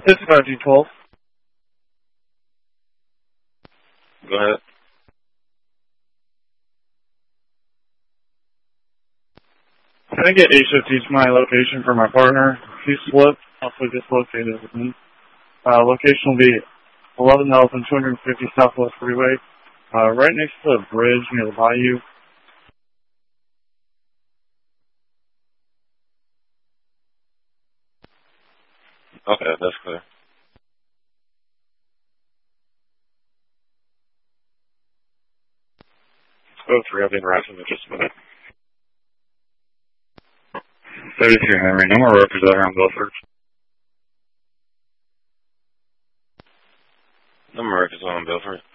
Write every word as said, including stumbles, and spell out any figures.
This is R G twelve. Go ahead. Can I get H O T to my location for my partner? He slipped, also dislocated with me. Uh, location will be eleven thousand two hundred fifty Southwest Freeway, uh, right next to the bridge near the bayou. Okay, that's clear. Oh, three, I'll be in Ransom in just a minute. thirty-three Henry, no more representative on Guilford. No more records on Belfort.